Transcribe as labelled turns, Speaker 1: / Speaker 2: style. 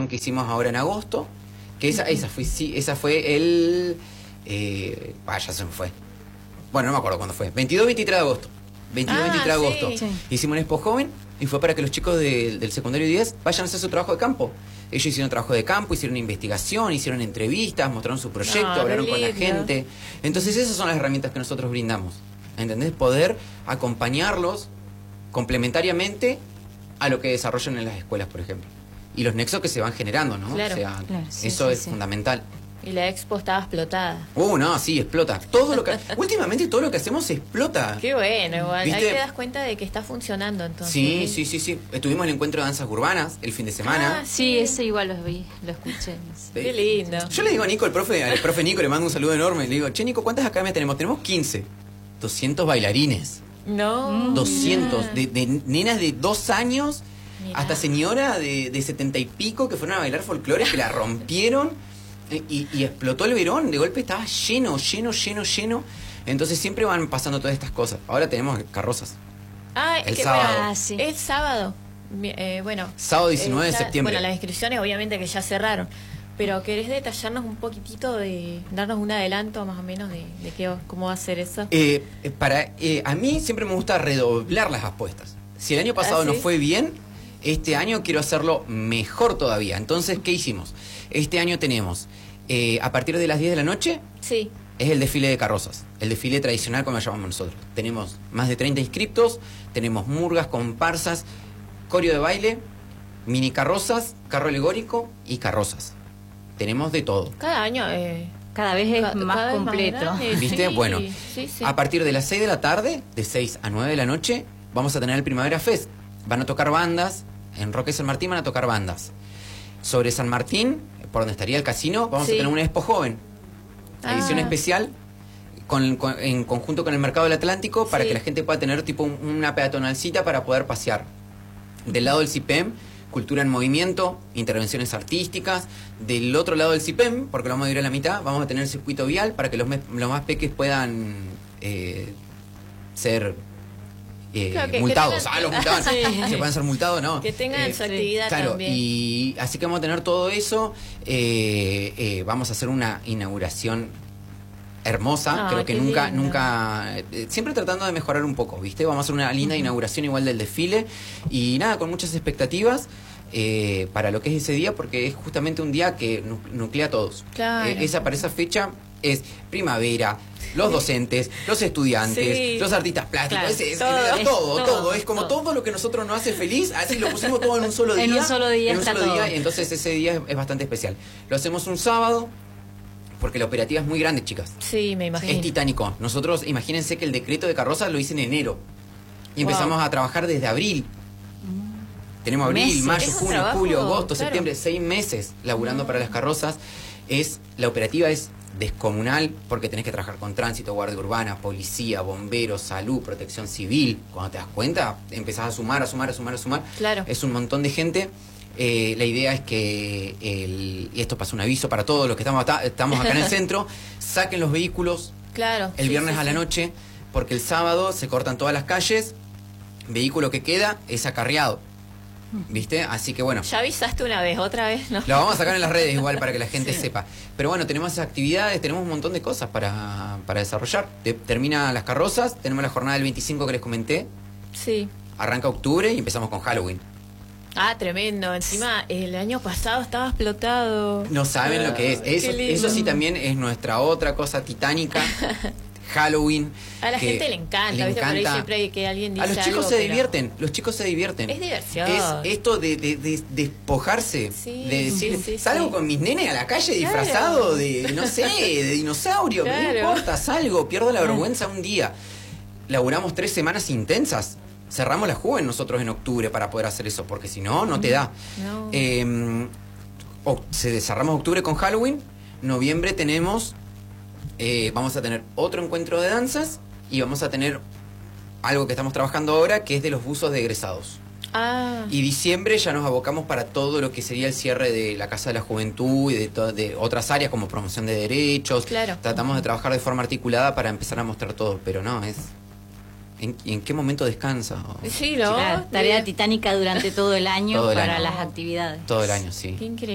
Speaker 1: exposición que hicimos ahora en agosto, que esa fue el... ya se me fue. Bueno, no me acuerdo cuándo fue. 22-23 de agosto. 22-23 de agosto.
Speaker 2: Sí.
Speaker 1: Hicimos un expo joven y fue para que los chicos del secundario 10 vayan a hacer su trabajo de campo. Ellos hicieron trabajo de campo, hicieron investigación, hicieron entrevistas, mostraron su proyecto, hablaron con la gente. Entonces esas son las herramientas que nosotros brindamos. ¿Entendés? Poder acompañarlos complementariamente a lo que desarrollan en las escuelas, por ejemplo. Y los nexos que se van generando, ¿no?
Speaker 2: Claro.
Speaker 1: O sea,
Speaker 3: Claro, sí,
Speaker 1: eso
Speaker 3: sí,
Speaker 1: es
Speaker 3: sí.
Speaker 1: fundamental.
Speaker 2: Y la expo estaba explotada.
Speaker 1: No, sí, explota. Todo lo que últimamente todo lo que hacemos explota.
Speaker 2: Qué bueno, igual.
Speaker 1: ¿Viste?
Speaker 2: Ahí te das cuenta de que está funcionando entonces.
Speaker 1: Sí. Estuvimos en el encuentro de danzas urbanas el fin de semana.
Speaker 3: Sí, ese igual lo vi, lo escuché.
Speaker 2: Qué lindo.
Speaker 1: Yo le digo a Nico, al profe Nico, le mando un saludo enorme. Le digo, che, Nico, ¿cuántas academias tenemos? Tenemos 15. 200 bailarines.
Speaker 2: No.
Speaker 1: 200. De nenas de 2 años
Speaker 2: Mirá.
Speaker 1: hasta señora de 70 y pico que fueron a bailar folclore, que la rompieron y explotó el Verón. De golpe estaba lleno. Entonces siempre van pasando todas estas cosas. Ahora tenemos carrozas. El sábado.
Speaker 2: Bueno,
Speaker 3: sí.
Speaker 2: es sábado. Bueno.
Speaker 1: Sábado 19 de septiembre.
Speaker 2: Bueno, las inscripciones obviamente que ya cerraron. Pero ¿querés detallarnos un poquitito darnos un adelanto más o menos de cómo va a ser eso?
Speaker 1: A mí siempre me gusta redoblar las apuestas. Si el año pasado
Speaker 2: ¿Ah, sí?
Speaker 1: no fue bien, este año quiero hacerlo mejor todavía. Entonces, ¿qué hicimos? Este año tenemos, a partir de las 10 de la noche,
Speaker 2: Sí.
Speaker 1: es el desfile de carrozas, el desfile tradicional como lo llamamos nosotros. Tenemos más de 30 inscriptos, tenemos murgas, comparsas, coreo de baile, mini carrozas, carro alegórico y carrozas. Tenemos de todo.
Speaker 2: Cada año...
Speaker 3: Cada vez es
Speaker 2: cada
Speaker 3: más
Speaker 2: vez
Speaker 3: completo.
Speaker 2: grande,
Speaker 1: ¿Viste?
Speaker 2: sí,
Speaker 1: Bueno,
Speaker 2: sí.
Speaker 1: a partir de las 6 de la tarde, de 6 a 9 de la noche, vamos a tener el Primavera Fest. Van a tocar bandas, en Roque San Martín van a tocar bandas. Sobre San Martín, por donde estaría el casino, vamos a tener una expo joven. Edición especial, en conjunto con el Mercado del Atlántico, para que la gente pueda tener tipo una peatonalcita para poder pasear. Del lado del CIPEM, Cultura en Movimiento, intervenciones artísticas. Del otro lado del CIPEM, porque lo vamos a dividir a la mitad, vamos a tener el circuito vial para que los más peques puedan ser
Speaker 2: Claro, que
Speaker 1: multados.
Speaker 2: tengan-
Speaker 1: Los multados.
Speaker 2: Sí.
Speaker 1: ¿Se pueden ser multados? No.
Speaker 2: Que tengan su actividad
Speaker 1: Claro,
Speaker 2: también.
Speaker 1: y así que vamos a tener todo eso. Vamos a hacer una inauguración hermosa. Creo que
Speaker 2: qué
Speaker 1: nunca,
Speaker 2: lindo.
Speaker 1: siempre tratando de mejorar un poco, ¿viste? Vamos a hacer una linda inauguración igual del desfile. Y nada, con muchas expectativas para lo que es ese día, porque es justamente un día que nuclea a todos.
Speaker 2: Claro.
Speaker 1: Para esa fecha es primavera, los docentes, los estudiantes,
Speaker 2: Sí.
Speaker 1: los artistas plásticos,
Speaker 2: Claro,
Speaker 1: todo. Es como todo lo que nosotros nos hace feliz, así lo pusimos todo en un solo día.
Speaker 3: En un solo día
Speaker 1: En un
Speaker 3: está
Speaker 1: solo día,
Speaker 3: todo.
Speaker 1: y entonces ese día es bastante especial. Lo hacemos un sábado, porque la operativa es muy grande, chicas.
Speaker 2: Sí, me imagino.
Speaker 1: Es titánico. Nosotros, imagínense que el decreto de carroza lo hice en enero. Y empezamos a trabajar desde abril. Tenemos abril,
Speaker 3: Meses.
Speaker 1: mayo,
Speaker 2: Es un
Speaker 1: junio,
Speaker 2: trabajo,
Speaker 1: julio, agosto,
Speaker 2: claro.
Speaker 1: septiembre, 6 meses laburando para las carrozas. La operativa es descomunal porque tenés que trabajar con tránsito, guardia urbana, policía, bomberos, salud, protección civil. Cuando te das cuenta, empezás a sumar.
Speaker 2: Claro.
Speaker 1: Es un montón de gente. La idea es que, y esto pasa un aviso para todos los que estamos acá en el centro, saquen los vehículos
Speaker 2: Claro.
Speaker 1: el viernes a la noche, porque el sábado se cortan todas las calles, vehículo que queda es acarreado, ¿viste? Así que bueno,
Speaker 2: Ya avisaste una vez, otra vez, ¿no?
Speaker 1: lo vamos a sacar en las redes igual para que la gente sepa. Pero bueno, tenemos esas actividades, tenemos un montón de cosas para desarrollar. Termina las carrozas, tenemos la jornada del 25 que les comenté,
Speaker 2: Sí.
Speaker 1: arranca octubre y empezamos con Halloween.
Speaker 2: Tremendo. Encima, el año pasado estaba explotado.
Speaker 1: No saben lo que es.
Speaker 2: Qué lindo.
Speaker 1: Eso sí también es nuestra otra cosa titánica. Halloween.
Speaker 2: A la
Speaker 1: que
Speaker 2: gente le encanta, ¿viste? Por ahí siempre hay que alguien dice
Speaker 1: A los chicos
Speaker 2: algo,
Speaker 1: se
Speaker 2: pero-
Speaker 1: divierten, los chicos se divierten.
Speaker 2: Es diversión.
Speaker 1: Es esto de despojarse,
Speaker 2: Sí,
Speaker 1: de decir,
Speaker 2: sí,
Speaker 1: salgo
Speaker 2: sí.
Speaker 1: con mis nenes a la calle
Speaker 2: Claro.
Speaker 1: disfrazado de, no sé, de dinosaurio, pero no
Speaker 2: Claro.
Speaker 1: importa, salgo, pierdo la vergüenza un día. Laburamos 3 semanas intensas. Cerramos la Juven nosotros en octubre para poder hacer eso, porque si no, no te da.
Speaker 2: No.
Speaker 1: Cerramos octubre con Halloween, noviembre tenemos, vamos a tener otro encuentro de danzas y vamos a tener algo que estamos trabajando ahora, que es de los buzos de egresados. Y diciembre ya nos abocamos para todo lo que sería el cierre de la Casa de la Juventud y de otras áreas como promoción de derechos.
Speaker 2: Claro.
Speaker 1: Tratamos de trabajar de forma articulada para empezar a mostrar todo, pero no, es... ¿En qué momento descansa?
Speaker 2: Sí, ¿no?
Speaker 3: Claro, tarea titánica durante todo el año
Speaker 1: Todo el
Speaker 3: para
Speaker 1: año.
Speaker 3: las actividades.
Speaker 1: Todo el año, sí.
Speaker 2: Qué increíble.